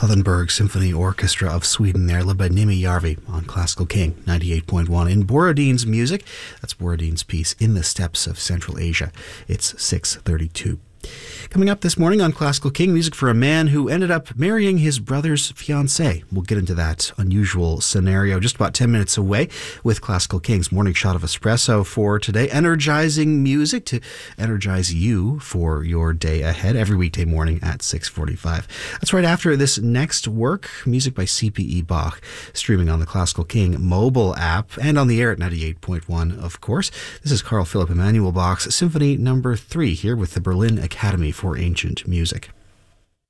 Gothenburg Symphony Orchestra of Sweden there, led by Nimi Järvi on Classical King 98.1. In Borodin's music, that's Borodin's piece In the Steppes of Central Asia. It's 6:32. Coming up this morning on Classical King, music for a man who ended up marrying his brother's fiancée. We'll get into that unusual scenario just about 10 minutes away with Classical King's morning shot of espresso for today. Energizing music to energize you for your day ahead every weekday morning at 6:45. That's right after this next work, music by C.P.E. Bach, streaming on the Classical King mobile app and on the air at 98.1, of course. This is Carl Philipp Emanuel Bach's Symphony No. 3 here with the Berlin Academy for Ancient Music.